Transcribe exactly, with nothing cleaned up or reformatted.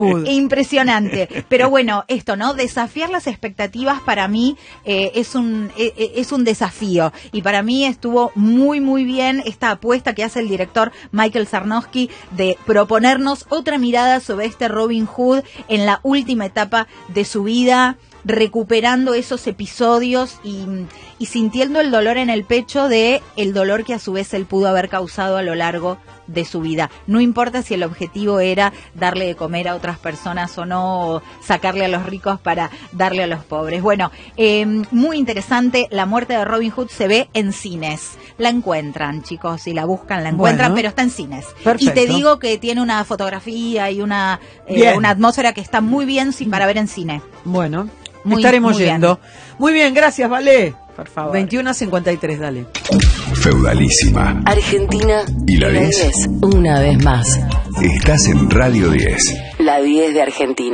Impresionante. Pero bueno, esto, ¿no? Desafiar las expectativas para mí eh, es un eh, es un desafío. Y para mí estuvo muy, muy bien esta apuesta que hace el director Michael Sarnowski de proponernos otra mirada sobre este Robin Hood en la última etapa de su vida, recuperando esos episodios y, y sintiendo el dolor en el pecho de el dolor que a su vez él pudo haber causado a lo largo de su vida. No importa si el objetivo era darle de comer a otras personas o no, o sacarle a los ricos para darle a los pobres. Bueno, eh, muy interesante. La muerte de Robin Hood se ve en cines. La encuentran, chicos, si la buscan la encuentran, bueno, pero está en cines. Perfecto. Y te digo que tiene una fotografía y una, eh, una atmósfera que está muy bien sí, para ver en cine. Bueno, muy, estaremos muy yendo. Bien. Muy bien, gracias, Vale. Por favor. veintiuno a cincuenta y tres, dale. Feudalísima. Argentina y la diez. Una vez más. Estás en Radio diez. La diez de Argentina.